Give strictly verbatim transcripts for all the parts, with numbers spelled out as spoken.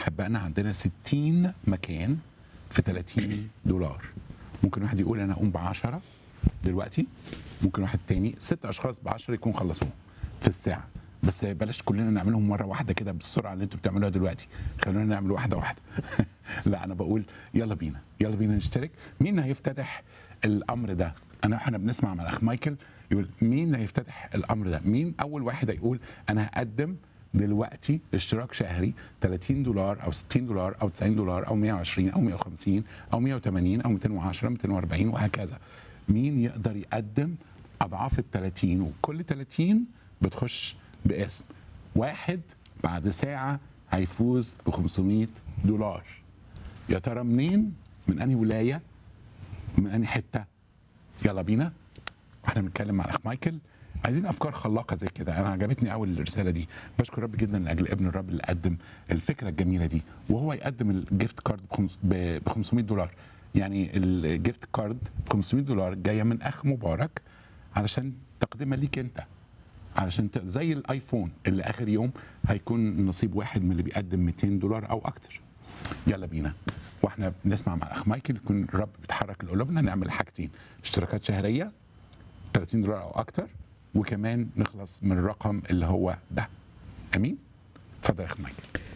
احبائنا عندنا ستين مكان في ثلاثين دولار. ممكن واحد يقول انا اقوم بعشرة دلوقتي، ممكن واحد تاني ست اشخاص بعشرة يكون خلصوهم في الساعه. بس بلاش كلنا نعملهم مره واحده كده بالسرعه اللي انتوا بتعملوها دلوقتي، خلونا نعمل واحده واحده. لا انا بقول يلا بينا يلا بينا نشترك. مين هيفتتح الامر ده؟ انا احنا بنسمع مع الاخ مايكل يقول مين هيفتتح الامر ده؟ مين اول واحد هيقول انا هقدم دلوقتي اشتراك شهري ثلاثين دولار او ستين دولار او تسعين دولار او مية وعشرين او مية وخمسين او مية وتمانين او ميتين وعشرة ميتين واربعين وهكذا؟ مين يقدر يقدم اضعاف ال ثلاثين؟ وكل ثلاثين بتخش باسم واحد بعد ساعه هيفوز ب خمسمية دولار. يا ترى منين؟ من انهي ولايه؟ من انهي حته؟ يلا بينا. احنا بنتكلم مع الاخ مايكل، عايزين افكار خلاقه زي كده. انا عجبتني قوي الرساله دي، بشكر رب جدا لاجل ابن الرب اللي قدم الفكره الجميله دي، وهو يقدم الجيفت كارد ب خمسمية دولار. يعني الجيفت كارد ب خمسمية دولار جايه من اخ مبارك علشان تقدمها ليك انت، علشان ت... زي الايفون اللي اخر يوم هيكون نصيب واحد من اللي بيقدم ميتين دولار او اكتر. يلا بينا واحنا بنسمع مع الاخ مايكل يكون الرب بيتحرك لقلوبنا نعمل حاجتين: اشتراكات شهريه ثلاثين دولار او اكتر، وكمان نخلص من الرقم اللي هو ده. امين. اتفضل يا اخ مايكل.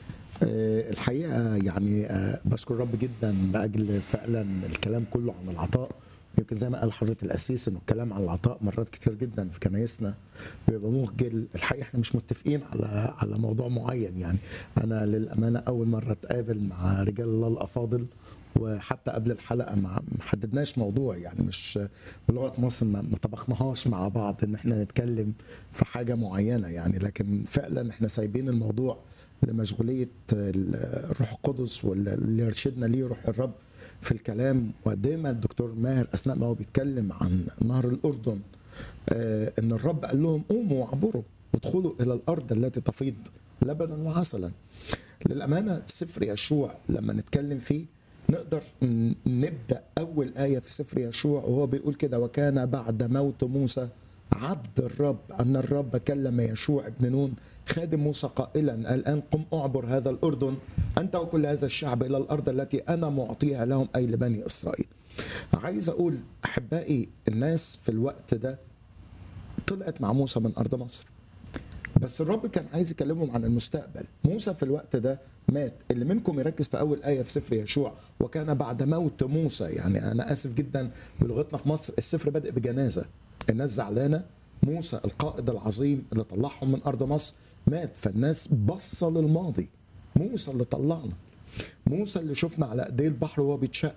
أه الحقيقه يعني أه بشكر رب جدا لاجل فعلا الكلام كله عن العطاء. يمكن زي ما قال حضرة القسيس انه الكلام عن العطاء مرات كتير جدا في كنايسنا بيبقى مخجل. الحقيقه احنا مش متفقين على على موضوع معين. يعني انا للامانه اول مره اتقابل مع رجال الله الافاضل، وحتى قبل الحلقه ما حددناش موضوع، يعني مش بلغه مصر ما طبخناهاش مع بعض ان احنا نتكلم في حاجه معينه يعني، لكن فعلا احنا سايبين الموضوع لمشغوليه الروح القدس واللي يرشدنا ليه روح الرب في الكلام. ودايما الدكتور ماهر اثناء ما هو بيتكلم عن نهر الاردن آه ان الرب قال لهم قوموا واعبروا وادخلوا الى الارض التي تفيض لبنا وعسلا. للامانه سفر يشوع لما نتكلم فيه نقدر نبدا اول ايه في سفر يشوع وهو بيقول كده: وكان بعد موت موسى عبد الرب ان الرب كلم يشوع ابن نون خادم موسى قائلا: الان قم اعبر هذا الاردن انت وكل هذا الشعب الى الارض التي انا معطيها لهم اي لبني اسرائيل. عايز اقول احبائي الناس في الوقت ده طلعت مع موسى من ارض مصر، بس الرب كان عايز يكلمهم عن المستقبل. موسى في الوقت ده مات. اللي منكم يركز في اول ايه في سفر يشوع: وكان بعد موت موسى. يعني انا اسف جدا بلغتنا في مصر السفر بادئ بجنازه، الناس زعلانه، موسى القائد العظيم اللي طلعهم من ارض مصر مات، فالناس بصه للماضي. موسى اللي طلعنا، موسى اللي شفنا على ايديه البحر وهو بيتشق،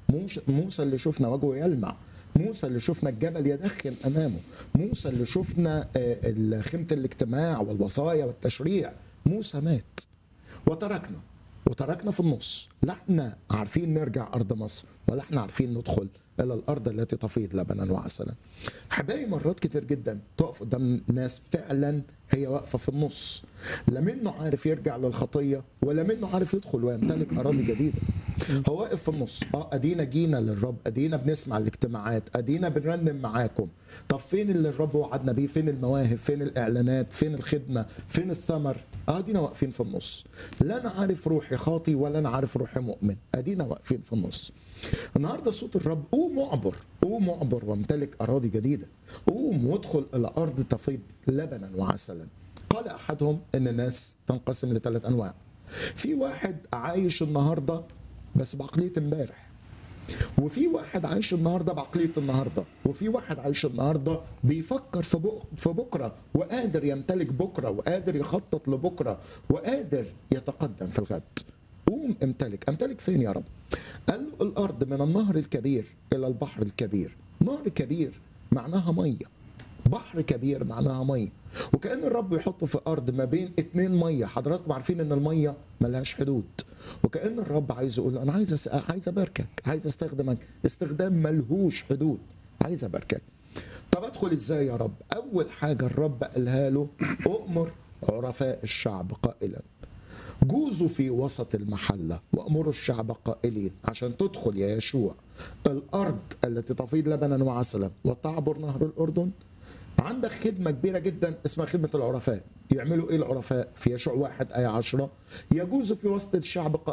موسى اللي شفنا وجهه يلمع، موسى اللي شفنا الجبل يدخن امامه، موسى اللي شفنا خيمه الاجتماع والوصايا والتشريع. موسى مات وتركنا وتركنا في النص، لا احنا عارفين نرجع ارض مصر ولا احنا عارفين ندخل الى الارض التي تفيض لبنا وعسلا. حبايبي مرات كتير جدا تقف قدام ناس فعلا هي واقفه في النص، لا منه عارف يرجع للخطيه ولا منه عارف يدخل ويمتلك اراضي جديده. هو واقف في النص. اه ادينا جينا للرب، ادينا بنسمع الاجتماعات، ادينا بنرنم معاكم. طب فين اللي الرب وعدنا بيه؟ فين المواهب؟ فين الاعلانات؟ فين الخدمه؟ فين الثمر؟ اه ادينا واقفين في النص. لا انا عارف روحي خاطي ولا انا عارف روحي مؤمن، ادينا واقفين في النص. النهارده صوت الرب: قوم اعبر، قوم اعبر وامتلك اراضي جديده، قوم وادخل الى ارض تفيض لبنا وعسلا. قال احدهم ان الناس تنقسم لثلاث انواع. في واحد عايش النهارده بس بعقليه امبارح، وفي واحد عايش النهارده بعقليه النهارده، وفي واحد عايش النهارده بيفكر في في بكره وقادر يمتلك بكره وقادر يخطط لبكره وقادر يتقدم في الغد. قوم امتلك. امتلك فين يا رب؟ قال له الارض من النهر الكبير الى البحر الكبير. نهر كبير معناها ميه، بحر كبير معناها ميه، وكأن الرب يحطه في ارض ما بين اتنين ميه. حضراتكم عارفين ان الميه ملهاش حدود، وكأن الرب عايز يقول انا عايز أس... عايز اباركك، عايز استخدمك استخدام ملهوش حدود، عايز اباركك. طب ادخل ازاي يا رب؟ اول حاجه الرب قالها له: اؤمر عرفاء الشعب قائلا جوزوا في وسط المحلة وأمروا الشعب قائلين. عشان تدخل يا يشوع الأرض التي تفيض لبنا وعسلا وتعبر نهر الأردن، عندك خدمة كبيرة جدا اسمها خدمة العرفاء. يعملوا ايه العرفاء؟ في يشوع واحد آية عشرة: يجوز في وسط الشعب